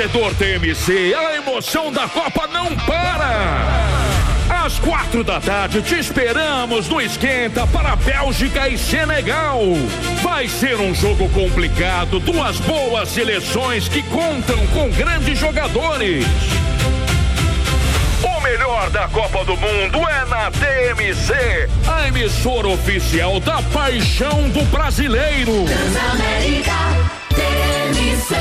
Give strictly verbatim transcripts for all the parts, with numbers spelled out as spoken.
Torcedor T M C, a emoção da Copa não para! Às quatro da tarde te esperamos no Esquenta para Bélgica e Senegal. Vai ser um jogo complicado, duas boas seleções que contam com grandes jogadores. O melhor da Copa do Mundo é na T M C, a emissora oficial da paixão do brasileiro. Transamérica T M C.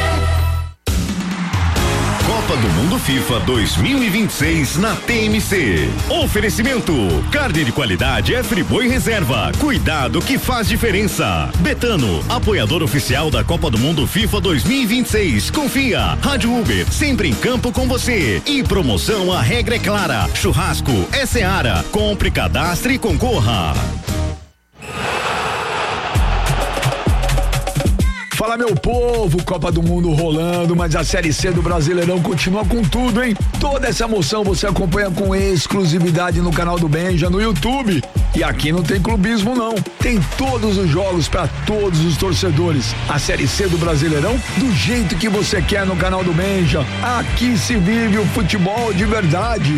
Copa do Mundo FIFA dois mil e vinte e seis na T M C. Oferecimento: carne de qualidade é Friboi Reserva. Cuidado que faz diferença. Betano, apoiador oficial da Copa do Mundo FIFA dois mil e vinte e seis. Confia. Rádio Uber, sempre em campo com você. E promoção, a regra é clara. Churrasco é Seara. Compre, cadastre e concorra. Fala, meu povo, Copa do Mundo rolando, mas a Série C do Brasileirão continua com tudo, hein? Toda essa emoção você acompanha com exclusividade no canal do Benja, no YouTube. E aqui não tem clubismo, não. Tem todos os jogos para todos os torcedores. A Série C do Brasileirão, do jeito que você quer no canal do Benja. Aqui se vive o futebol de verdade.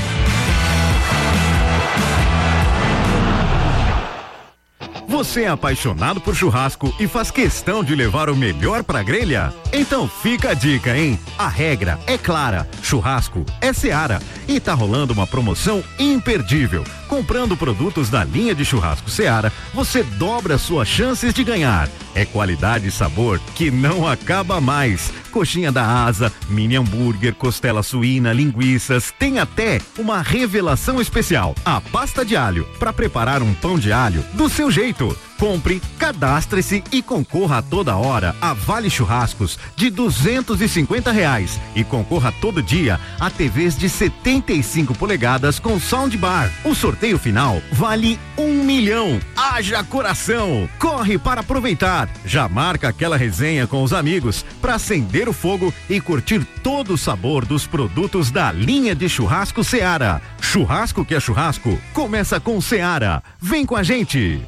Você é apaixonado por churrasco e faz questão de levar o melhor pra grelha? Então fica a dica, hein? A regra é clara, churrasco é Seara e tá rolando uma promoção imperdível. Comprando produtos da linha de churrasco Seara, você dobra suas chances de ganhar. É qualidade e sabor que não acaba mais. Coxinha da asa, mini hambúrguer, costela suína, linguiças, tem até uma revelação especial, a pasta de alho, para preparar um pão de alho do seu jeito. Compre, cadastre-se e concorra a toda hora a Vale Churrascos de duzentos e cinquenta reais e concorra todo dia a T Vs de setenta e cinco polegadas com soundbar. O sorteio final vale um milhão. Haja coração! Corre para aproveitar. Já marca aquela resenha com os amigos para acender o fogo e curtir todo o sabor dos produtos da linha de churrasco Seara. Churrasco que é churrasco, começa com Seara. Vem com a gente!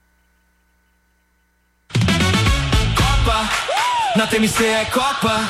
Na T M C é Copa.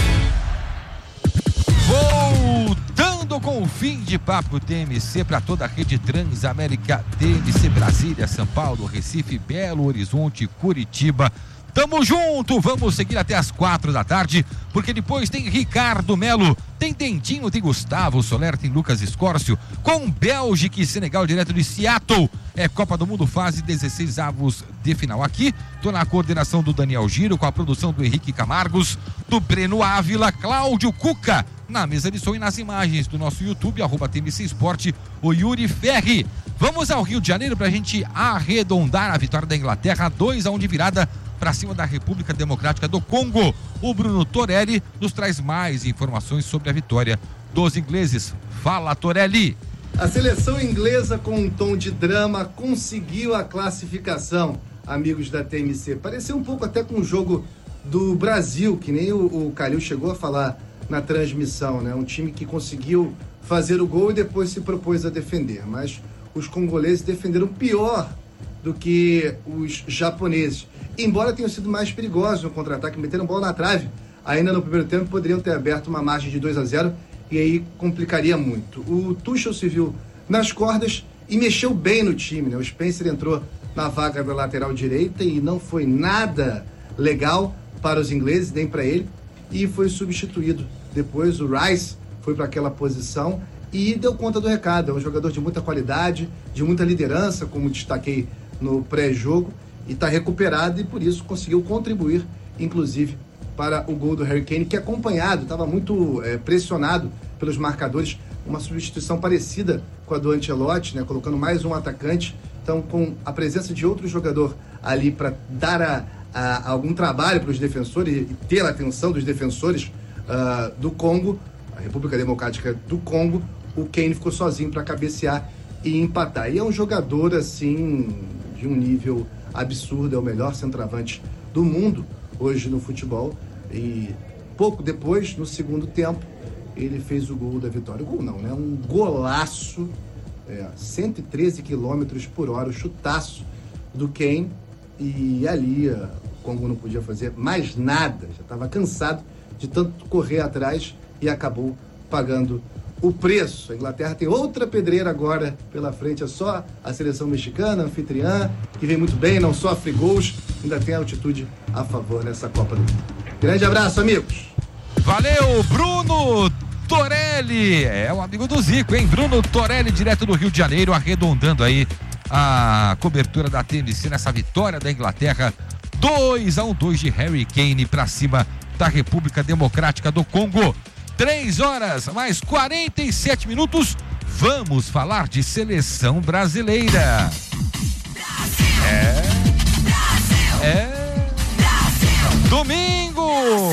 Voltando com o fim de papo T M C para toda a rede Transamérica T M C, Brasília, São Paulo, Recife, Belo Horizonte, Curitiba. Tamo junto, vamos seguir até as quatro da tarde, porque depois tem Ricardo Melo, tem Dentinho, tem Gustavo Soler, tem Lucas Escórcio, com Bélgica e Senegal direto de Seattle. É Copa do Mundo, fase dezesseis avos de final. Aqui, tô na coordenação do Daniel Giro, com a produção do Henrique Camargos, do Breno Ávila, Cláudio Cuca, na mesa de som e nas imagens do nosso YouTube, arroba T M C Esporte, o Yuri Ferri. Vamos ao Rio de Janeiro pra gente arredondar a vitória da Inglaterra, dois a um de virada para cima da República Democrática do Congo. O Bruno Torelli nos traz mais informações sobre a vitória dos ingleses. Fala, Torelli! A seleção inglesa, com um tom de drama, conseguiu a classificação, amigos da T M C. Pareceu um pouco até com o jogo do Brasil, que nem o, o Calil chegou a falar na transmissão, né? Um time que conseguiu fazer o gol e depois se propôs a defender. Mas os congoleses defenderam pior do que os japoneses. Embora tenham sido mais perigosos no contra-ataque, meteram bola na trave. Ainda no primeiro tempo poderiam ter aberto uma margem de dois a zero e aí complicaria muito. O Tuchel se viu nas cordas e mexeu bem no time, né? O Spencer entrou na vaga da lateral direita e não foi nada legal para os ingleses, nem para ele, e foi substituído. Depois o Rice foi para aquela posição e deu conta do recado. É um jogador de muita qualidade, de muita liderança, como destaquei no pré-jogo, e está recuperado e por isso conseguiu contribuir, inclusive, para o gol do Harry Kane, que acompanhado, estava muito é, pressionado pelos marcadores, uma substituição parecida com a do Ancelotti, né, colocando mais um atacante. Então, com a presença de outro jogador ali para dar a, a, algum trabalho para os defensores e ter a atenção dos defensores uh, do Congo, a República Democrática do Congo, o Kane ficou sozinho para cabecear e empatar. E é um jogador, assim, de um nível absurdo, é o melhor centroavante do mundo hoje no futebol. E pouco depois, no segundo tempo, ele fez o gol da vitória. O gol não, né? Um golaço, é, cento e treze quilômetros por hora, o chutaço do Kane. E ali uh, o Congo não podia fazer mais nada, já estava cansado de tanto correr atrás e acabou pagando o preço. A Inglaterra tem outra pedreira agora pela frente, é só a seleção mexicana, anfitriã, que vem muito bem, não sofre gols, ainda tem altitude a favor nessa Copa do Mundo. Grande abraço, amigos. Valeu, Bruno Torelli, é o amigo do Zico, hein? Bruno Torelli, direto do Rio de Janeiro, arredondando aí a cobertura da T M C nessa vitória da Inglaterra, dois a um, dois de Harry Kane pra cima da República Democrática do Congo. três horas mais quarenta e sete minutos, vamos falar de seleção brasileira. É, é, domingo,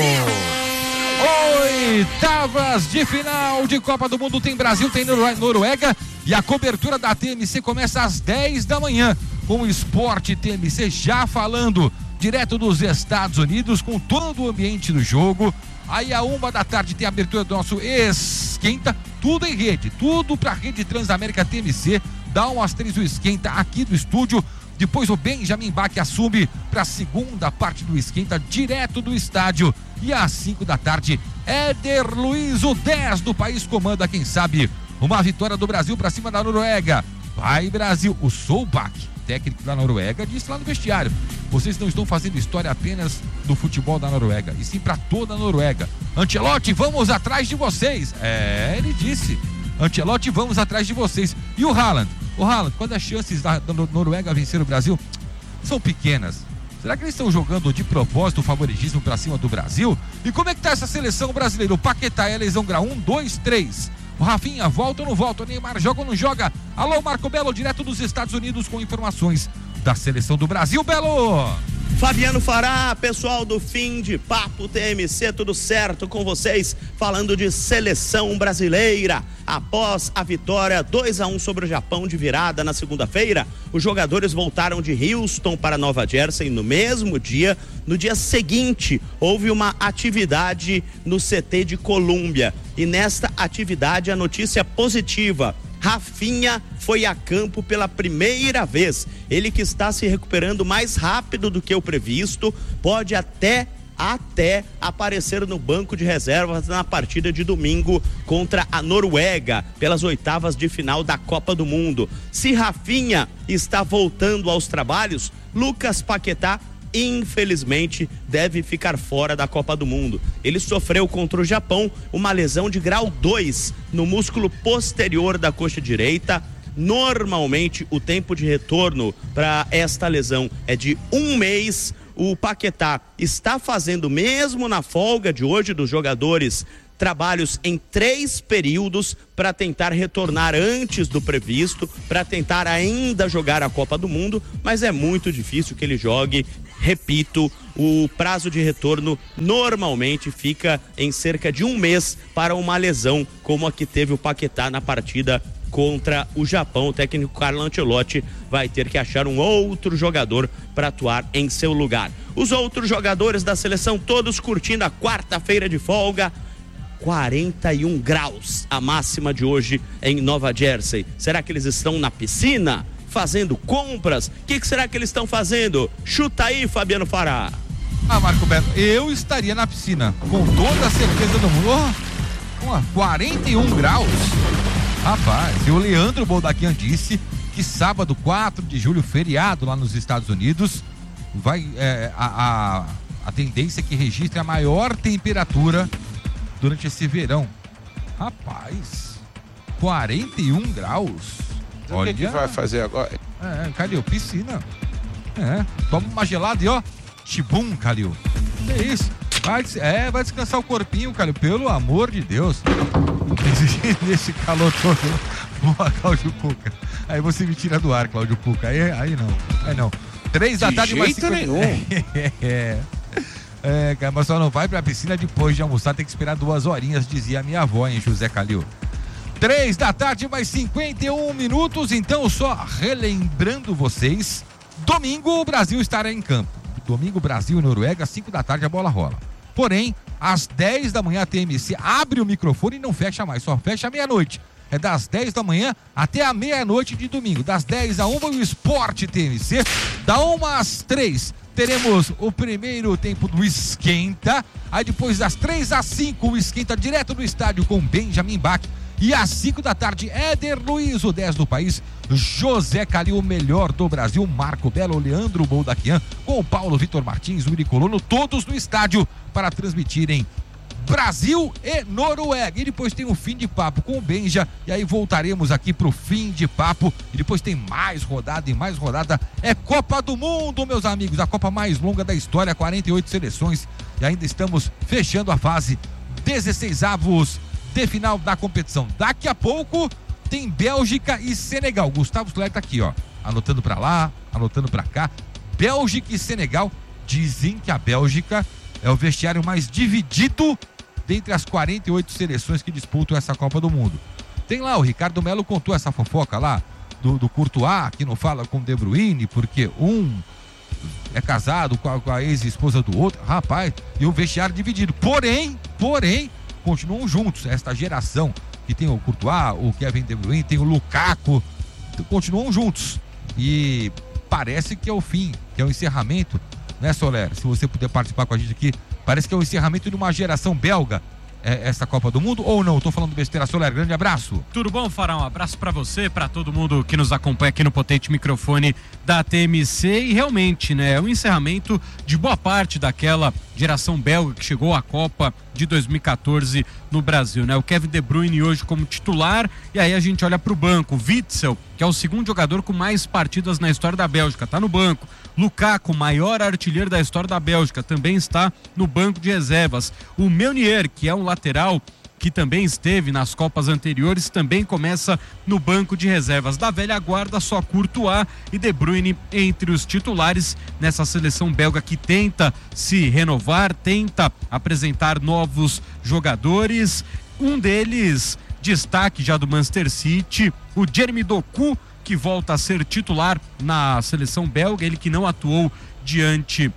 oitavas de final de Copa do Mundo, tem Brasil, tem Noruega, e a cobertura da T M C começa às dez da manhã, com o Esporte T M C já falando direto dos Estados Unidos, com todo o ambiente do jogo. Aí a uma da tarde tem a abertura do nosso Esquenta, tudo em rede, tudo pra rede Transamérica T M C, dá umas três o Esquenta aqui do estúdio. Depois o Benjamin Bach assume para a segunda parte do Esquenta, direto do estádio. E às cinco da tarde, Éder Luiz, o dez do país, comanda, quem sabe, uma vitória do Brasil para cima da Noruega. Vai, Brasil! O Solbach, técnico da Noruega, disse lá no vestiário: vocês não estão fazendo história apenas do futebol da Noruega, e sim para toda a Noruega. Ancelotti, vamos atrás de vocês. É, ele disse. Ancelotti, vamos atrás de vocês. E o Haaland? O Haaland, quando as chances da, da Noruega vencer o Brasil são pequenas, será que eles estão jogando de propósito o favoritismo pra cima do Brasil? E como é que tá essa seleção brasileira? O Paquetá é a lesão grau um, dois, três. O Rafinha, volta ou não volta? O Neymar joga ou não joga? Alô, Marco Belo, direto dos Estados Unidos, com informações da seleção do Brasil. Belo! Fabiano Fará, pessoal do Fim de Papo T M C, tudo certo com vocês? Falando de seleção brasileira. Após a vitória dois a um sobre o Japão de virada na segunda-feira, os jogadores voltaram de Houston para Nova Jersey no mesmo dia. No dia seguinte, houve uma atividade no C T de Colômbia. E nesta atividade, a notícia positiva: Rafinha foi a campo pela primeira vez. Ele que está se recuperando mais rápido do que o previsto, pode até até aparecer no banco de reservas na partida de domingo contra a Noruega, pelas oitavas de final da Copa do Mundo. Se Rafinha está voltando aos trabalhos, Lucas Paquetá infelizmente deve ficar fora da Copa do Mundo. Ele sofreu contra o Japão uma lesão de grau dois no músculo posterior da coxa direita. Normalmente o tempo de retorno para esta lesão é de um mês. O Paquetá está fazendo, mesmo na folga de hoje dos jogadores, trabalhos em três períodos para tentar retornar antes do previsto, para tentar ainda jogar a Copa do Mundo, mas é muito difícil que ele jogue. Repito, o prazo de retorno normalmente fica em cerca de um mês para uma lesão como a que teve o Paquetá na partida contra o Japão. O técnico Carlo Ancelotti vai ter que achar um outro jogador para atuar em seu lugar. Os outros jogadores da seleção todos curtindo a quarta-feira de folga. quarenta e um graus a máxima de hoje em Nova Jersey. Será que eles estão na piscina fazendo compras? O que, que será que eles estão fazendo? Chuta aí, Fabiano Fará. Ah, Marco Belo, eu estaria na piscina, com toda a certeza do mundo. Oh, quarenta e um graus. Rapaz, e o Leandro Boldaquian disse que sábado, quatro de julho, feriado lá nos Estados Unidos, vai é, a, a, a tendência é que registre a maior temperatura durante esse verão. Rapaz, quarenta e um graus. Então, olha, o que, que vai fazer agora? É, Calil, piscina. É, toma uma gelada e ó, tibum, Calil. É isso. Vai, é, vai descansar o corpinho, Calil, pelo amor de Deus. Nesse calor todo. Boa, Cláudio Puca. Aí você me tira do ar, Cláudio Puca. Aí, aí não. Aí não. Três da tarde, mais cinquenta... nenhum. É. É, cara, mas só não vai pra piscina depois de almoçar, tem que esperar duas horinhas, dizia a minha avó, hein, José Calil. Três da tarde, mais cinquenta e um minutos, então só relembrando vocês, domingo o Brasil estará em campo. Domingo, Brasil e Noruega, cinco da tarde a bola rola. Porém, às dez da manhã a T M C abre o microfone e não fecha mais, só fecha à meia-noite. É das dez da manhã até a meia-noite de domingo. Das dez a uma o Esporte T M C, da uma às três. teremos o primeiro tempo do Esquenta. Aí depois das três às cinco, o Esquenta direto do estádio com Benjamin Bach. E às cinco da tarde, Éder Luiz, o dez do país, José Calil, o melhor do Brasil, Marco Belo, Leandro Boldaquian, com o Paulo Vitor Martins, o Uri Colono, todos no estádio para transmitirem Brasil e Noruega. E depois tem o Fim de Papo com o Benja. E aí voltaremos aqui pro Fim de Papo. E depois tem mais rodada e mais rodada. É Copa do Mundo, meus amigos. A Copa mais longa da história, quarenta e oito seleções. E ainda estamos fechando a fase dezesseis avos de final da competição. Daqui a pouco tem Bélgica e Senegal. Gustavo Soler tá aqui, ó, anotando pra lá, anotando pra cá. Bélgica e Senegal. Dizem que a Bélgica é o vestiário mais dividido dentre as quarenta e oito seleções que disputam essa Copa do Mundo. Tem lá, o Ricardo Melo contou essa fofoca lá do, do Courtois, que não fala com o De Bruyne, porque um é casado com a, com a ex-esposa do outro. Rapaz, e o vestiário dividido. Porém, porém, continuam juntos. Esta geração que tem o Courtois, o Kevin De Bruyne, tem o Lukaku, continuam juntos. E parece que é o fim, que é o encerramento, né, Soler? Se você puder participar com a gente aqui, parece que é o encerramento de uma geração belga, é, essa Copa do Mundo, ou não? Tô falando besteira. Soler, grande abraço. Tudo bom, Farão? Um abraço pra você, pra todo mundo que nos acompanha aqui no potente microfone da T M C. E realmente, né, é o encerramento de boa parte daquela geração belga que chegou à Copa de dois mil e quatorze no Brasil, né? O Kevin De Bruyne hoje como titular, e aí a gente olha pro banco. Witsel, que é o segundo jogador com mais partidas na história da Bélgica, tá no banco. Lukaku, maior artilheiro da história da Bélgica, também está no banco de reservas. O Meunier, que é um lateral que também esteve nas Copas anteriores, também começa no banco de reservas. Da velha guarda, só Courtois e De Bruyne entre os titulares nessa seleção belga que tenta se renovar, tenta apresentar novos jogadores. Um deles, destaque já do Manchester City, o Jeremy Doku, que volta a ser titular na seleção belga, ele que não atuou diante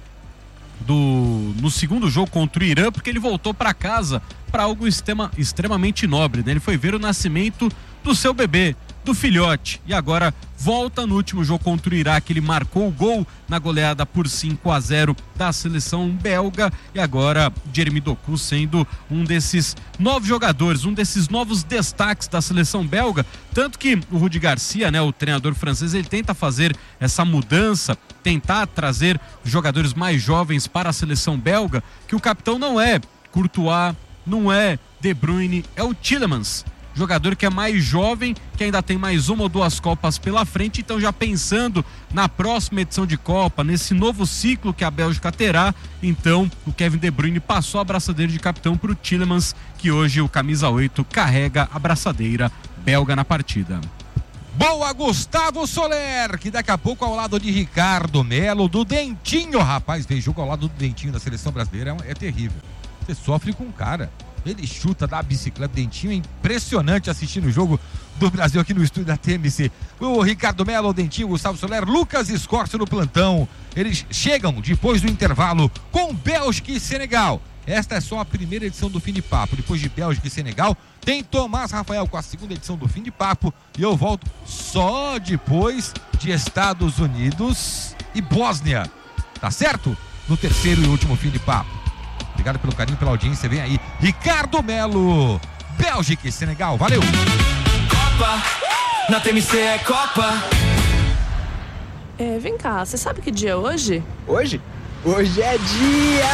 do no segundo jogo contra o Irã, porque ele voltou para casa para algo extrema, extremamente nobre, né? Ele foi ver o nascimento do seu bebê, do filhote, e agora volta no último jogo contra o Iraque. Ele marcou o gol na goleada por cinco a zero da seleção belga, e agora Jeremy Doku sendo um desses novos jogadores, um desses novos destaques da seleção belga, tanto que o Rudi Garcia, né, o treinador francês, ele tenta fazer essa mudança, tentar trazer jogadores mais jovens para a seleção belga, que o capitão não é Courtois, não é De Bruyne, é o Tielemans, jogador que é mais jovem, que ainda tem mais uma ou duas Copas pela frente. Então, já pensando na próxima edição de Copa, nesse novo ciclo que a Bélgica terá, então o Kevin De Bruyne passou a braçadeira de capitão para o Tielemans, que hoje o camisa oito carrega a braçadeira belga na partida. Boa, Gustavo Soler, que daqui a pouco ao lado de Ricardo Melo, do Dentinho. Rapaz, fez jogo ao lado do Dentinho da seleção brasileira, é, é terrível. Você sofre com o cara. Ele chuta da bicicleta, Dentinho, é impressionante assistindo o jogo do Brasil aqui no estúdio da T M C. O Ricardo Melo, o Dentinho, o Gustavo Soler, Lucas Escorcio no plantão. Eles chegam depois do intervalo com Bélgica e Senegal. Esta é só a primeira edição do Fim de Papo. Depois de Bélgica e Senegal, tem Tomás Rafael com a segunda edição do Fim de Papo. E eu volto só depois de Estados Unidos e Bósnia. Tá certo? No terceiro e último Fim de Papo. Obrigado pelo carinho, pela audiência. Vem aí, Ricardo Melo, Bélgica e Senegal. Valeu! Copa, na T M C é Copa. É, vem cá, você sabe que dia é hoje? Hoje? Hoje é dia...